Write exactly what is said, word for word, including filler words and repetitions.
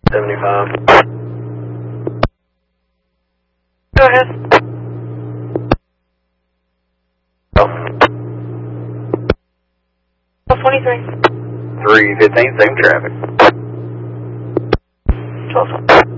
seventy-five. Go ahead. Oh. twenty-three. three fifteen, same traffic. twelve.